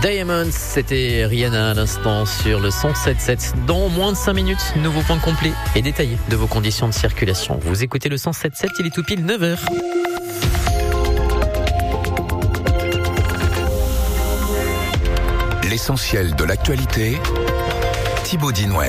Diamonds, c'était Rihanna à l'instant sur le 107.7. Dans moins de 5 minutes, nouveau point complet et détaillé de vos conditions de circulation. Vous écoutez le 107.7, il est tout pile 9h. L'essentiel de l'actualité, Thibaut Dinouel.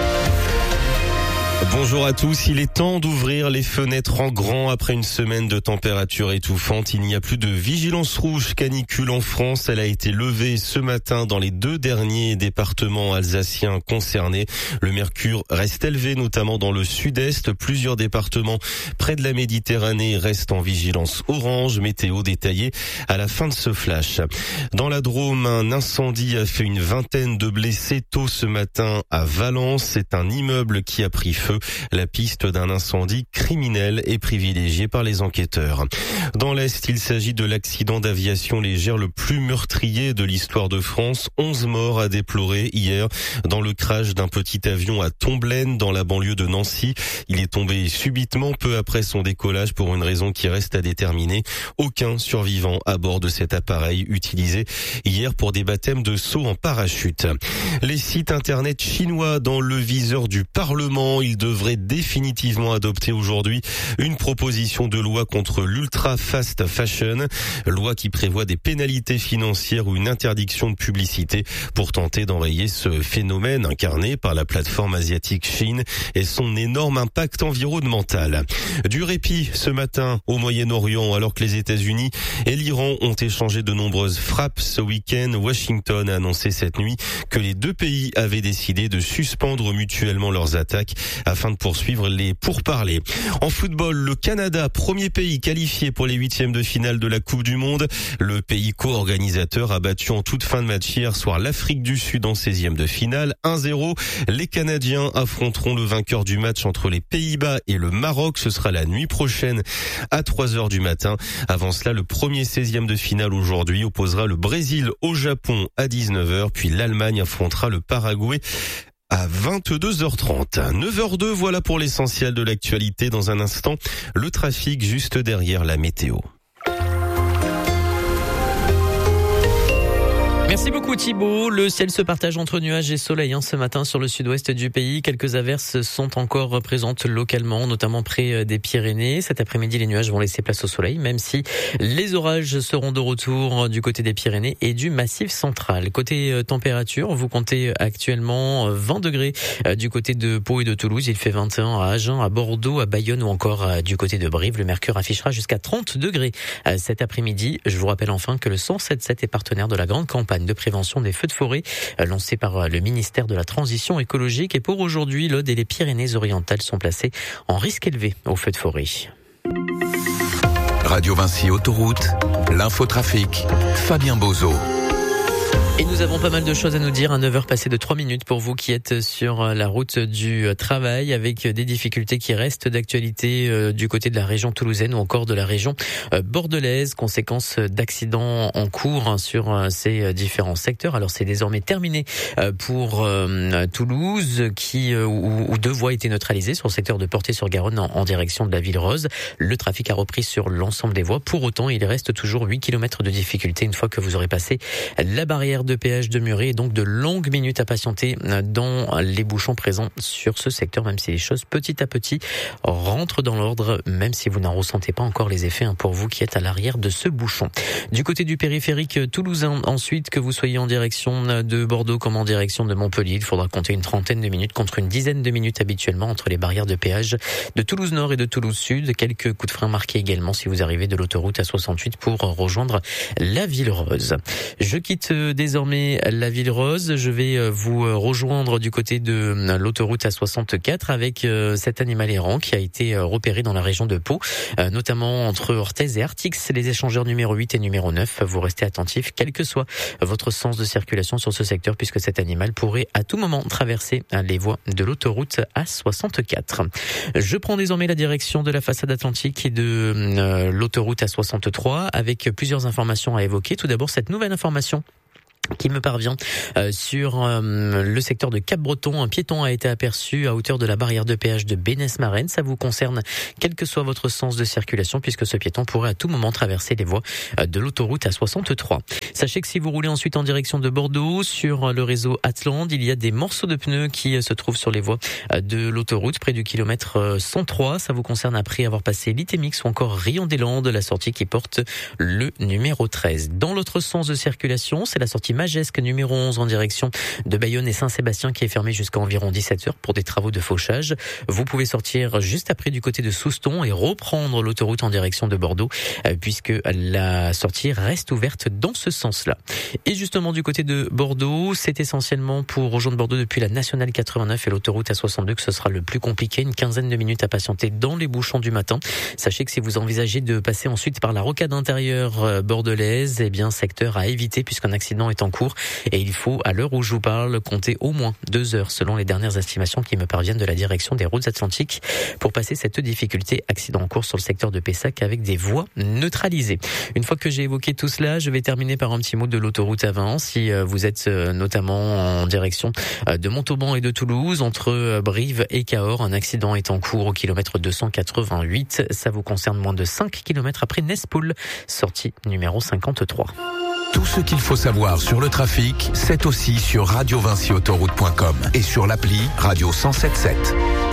Bonjour à tous, il est temps d'ouvrir les fenêtres en grand après une semaine de température étouffante. Il n'y a plus de vigilance rouge canicule en France. Elle a été levée ce matin dans les 2 derniers départements alsaciens concernés. Le mercure reste élevé, notamment dans le sud-est. Plusieurs départements près de la Méditerranée restent en vigilance orange. Météo détaillée à la fin de ce flash. Dans la Drôme, un incendie a fait une vingtaine de blessés tôt ce matin à Valence. C'est un immeuble qui a pris feu. La piste d'un incendie criminel est privilégiée par les enquêteurs. Dans l'Est, il s'agit de l'accident d'aviation légère le plus meurtrier de l'histoire de France. 11 morts à déplorer hier dans le crash d'un petit avion à Tomblaine, dans la banlieue de Nancy. Il est tombé subitement peu après son décollage pour une raison qui reste à déterminer. Aucun survivant à bord de cet appareil utilisé hier pour des baptêmes de saut en parachute. Les sites internet chinois dans le viseur du Parlement. Il devrait définitivement adopter aujourd'hui une proposition de loi contre l'ultra fast fashion, loi qui prévoit des pénalités financières ou une interdiction de publicité pour tenter d'enrayer ce phénomène incarné par la plateforme asiatique Chine et son énorme impact environnemental. Du répit ce matin au Moyen-Orient alors que les États-Unis et l'Iran ont échangé de nombreuses frappes ce week-end. Washington a annoncé cette nuit que les 2 pays avaient décidé de suspendre mutuellement leurs attaques afin de poursuivre les pourparlers. En football, le Canada, premier pays qualifié pour les 8e de finale de la Coupe du Monde. Le pays co-organisateur a battu en toute fin de match hier soir l'Afrique du Sud en 16e de finale, 1-0. Les Canadiens affronteront le vainqueur du match entre les Pays-Bas et le Maroc. Ce sera la nuit prochaine à 3h du matin. Avant cela, le premier 16e de finale aujourd'hui opposera le Brésil au Japon à 19h, puis l'Allemagne affrontera le Paraguay à 22h30. 9h02, voilà pour l'essentiel de l'actualité. Dans un instant, le trafic juste derrière la météo. Merci beaucoup Thibaut. Le ciel se partage entre nuages et soleil ce matin sur le sud-ouest du pays. Quelques averses sont encore présentes localement, notamment près des Pyrénées. Cet après-midi, les nuages vont laisser place au soleil, même si les orages seront de retour du côté des Pyrénées et du Massif central. Côté température, vous comptez actuellement 20 degrés du côté de Pau et de Toulouse. Il fait 21 à Agen, à Bordeaux, à Bayonne ou encore du côté de Brive. Le mercure affichera jusqu'à 30 degrés cet après-midi. Je vous rappelle enfin que le 107.7 est partenaire de la grande campagne de prévention des feux de forêt lancée par le ministère de la Transition écologique. Et pour aujourd'hui, l'Aude et les Pyrénées-Orientales sont placés en risque élevé aux feux de forêt. Radio Vinci Autoroute, l'infotrafic, Fabien Bozo. Et nous avons pas mal de choses à nous dire à 9h passées de 3 minutes pour vous qui êtes sur la route du travail avec des difficultés qui restent d'actualité du côté de la région toulousaine ou encore de la région bordelaise. Conséquence d'accidents en cours sur ces différents secteurs. Alors c'est désormais terminé pour Toulouse où 2 voies étaient neutralisées sur le secteur de Portet-sur-Garonne en direction de la Ville-Rose. Le trafic a repris sur l'ensemble des voies. Pour autant, il reste toujours 8 km de difficulté une fois que vous aurez passé la barrière de péage de Muret et donc de longues minutes à patienter dans les bouchons présents sur ce secteur, même si les choses petit à petit rentrent dans l'ordre, même si vous n'en ressentez pas encore les effets pour vous qui êtes à l'arrière de ce bouchon. Du côté du périphérique toulousain, ensuite, que vous soyez en direction de Bordeaux comme en direction de Montpellier, il faudra compter une trentaine de minutes contre une dizaine de minutes habituellement entre les barrières de péage de Toulouse Nord et de Toulouse Sud. Quelques coups de frein marqués également si vous arrivez de l'autoroute A68 pour rejoindre la Ville-Rose. Je quitte désormais la Ville-Rose. Je vais vous rejoindre du côté de l'autoroute A64 avec cet animal errant qui a été repéré dans la région de Pau, notamment entre Orthez et Artix, les échangeurs numéro 8 et numéro 9. Vous restez attentifs, quel que soit votre sens de circulation sur ce secteur, puisque cet animal pourrait à tout moment traverser les voies de l'autoroute A64. Je prends désormais la direction de la façade atlantique et de l'autoroute A63 avec plusieurs informations à évoquer. Tout d'abord, cette nouvelle information qui me parvient sur le secteur de Cap-Breton. Un piéton a été aperçu à hauteur de la barrière de péage de Bénesse-Marraine. Ça vous concerne quel que soit votre sens de circulation, puisque ce piéton pourrait à tout moment traverser les voies de l'autoroute A63. Sachez que si vous roulez ensuite en direction de Bordeaux, sur le réseau Atland, il y a des morceaux de pneus qui se trouvent sur les voies de l'autoroute, près du kilomètre 103. Ça vous concerne après avoir passé l'Itémix ou encore Rion-des-Landes, la sortie qui porte le numéro 13. Dans l'autre sens de circulation, c'est la sortie Magesque numéro 11 en direction de Bayonne et Saint-Sébastien qui est fermée jusqu'à environ 17h pour des travaux de fauchage. Vous pouvez sortir juste après du côté de Souston et reprendre l'autoroute en direction de Bordeaux puisque la sortie reste ouverte dans ce sens-là. Et justement du côté de Bordeaux, c'est essentiellement pour rejoindre Bordeaux depuis la Nationale 89 et l'autoroute A62 que ce sera le plus compliqué. Une quinzaine de minutes à patienter dans les bouchons du matin. Sachez que si vous envisagez de passer ensuite par la rocade intérieure bordelaise, eh bien secteur à éviter puisqu'un accident est en cours et il faut, à l'heure où je vous parle, compter au moins 2 heures selon les dernières estimations qui me parviennent de la direction des routes atlantiques pour passer cette difficulté. Accident en cours sur le secteur de Pessac avec des voies neutralisées. Une fois que j'ai évoqué tout cela, je vais terminer par un petit mot de l'autoroute A20. Si vous êtes notamment en direction de Montauban et de Toulouse, entre Brive et Cahors, un accident est en cours au kilomètre 288. Ça vous concerne moins de 5 km après Nespoul, sortie numéro 53. Tout ce qu'il faut savoir sur le trafic, c'est aussi sur radiovincyautoroute.com et sur l'appli Radio 107.7.